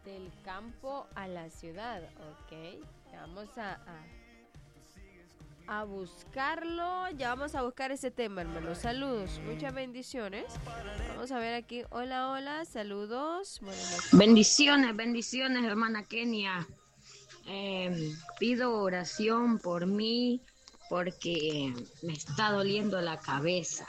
Del campo a la ciudad, ok. Vamos a buscarlo. Ya vamos a buscar ese tema, hermano. Saludos, muchas bendiciones. Vamos a ver aquí. Hola, hola, saludos. Buenas noches. Bendiciones, bendiciones, hermana Kenia. Pido oración por mí porque me está doliendo la cabeza.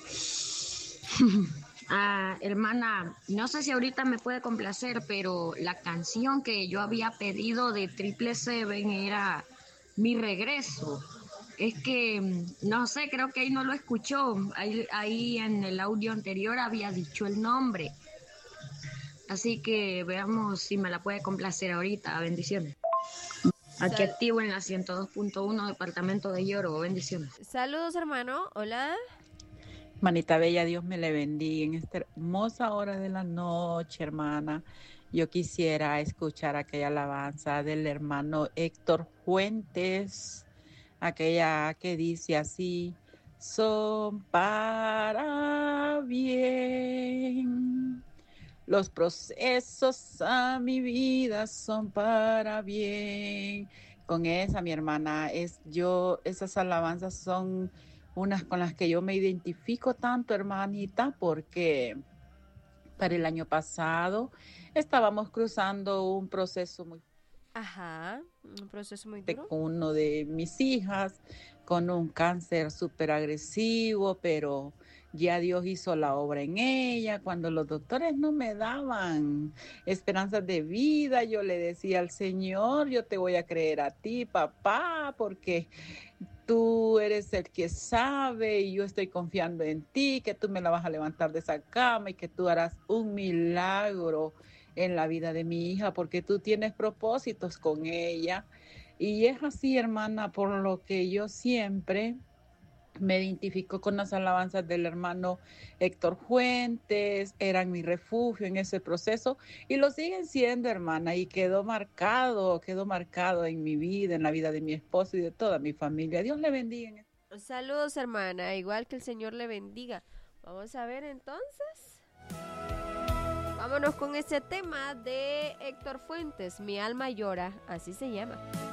Hermana, no sé si ahorita me puede complacer, pero la canción que yo había pedido de Triple Seven era Mi Regreso. Es que, no sé, creo que ahí no lo escuchó. Ahí en el audio anterior había dicho el nombre. Así que veamos si me la puede complacer ahorita. Bendiciones. Aquí Sal- activo en la 102.1, departamento de Lloro. Bendiciones. Saludos, hermano. Hola. Manita Bella, Dios me le bendiga en esta hermosa hora de la noche, hermana. Yo quisiera escuchar aquella alabanza del hermano Héctor Fuentes, aquella que dice así: son para bien. Los procesos a mi vida son para bien. Con esa, mi hermana, esas alabanzas son unas con las que yo me identifico tanto, hermanita, porque para el año pasado estábamos cruzando un proceso muy Ajá, un proceso muy fuerte duro. con uno de mis hijas, con un cáncer súper agresivo, pero ya Dios hizo la obra en ella. Cuando los doctores no me daban esperanzas de vida, yo le decía al Señor: yo te voy a creer a ti, papá, porque tú eres el que sabe y yo estoy confiando en ti, que tú me la vas a levantar de esa cama y que tú harás un milagro en la vida de mi hija, porque tú tienes propósitos con ella. Y es así, hermana, por lo que yo siempre me identifico con las alabanzas del hermano Héctor Fuentes, eran mi refugio en ese proceso y lo siguen siendo, hermana, y quedó marcado en mi vida, en la vida de mi esposo y de toda mi familia. Dios le bendiga. Saludos, hermana. Igual que el Señor le bendiga. Vamos a ver entonces. Vámonos con ese tema de Héctor Fuentes, Mi alma llora, así se llama.